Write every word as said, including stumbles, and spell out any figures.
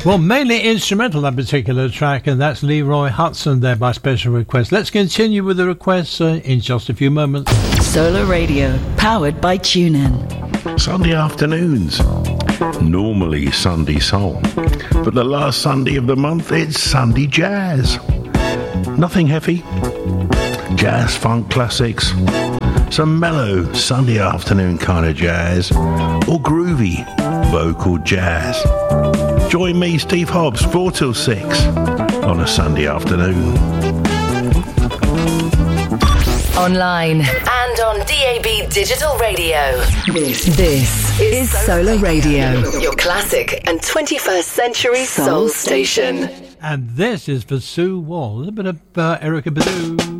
Well, mainly instrumental, that particular track, and that's Leroy Hudson there by special request. Let's continue with the requests uh, in just a few moments. Solar Radio, powered by TuneIn. Sunday afternoons. Normally Sunday soul, but the last Sunday of the month, it's Sunday jazz. Nothing heavy. Jazz funk classics. Some mellow Sunday afternoon kind of jazz. Or groovy vocal jazz. Join me, Steve Hobbs, four till six on a Sunday afternoon. Online and on D A B Digital Radio. This, this is Solar Radio, your classic and twenty-first century soul, soul station. And this is for Sue Wall. A little bit of uh, Erykah Badu.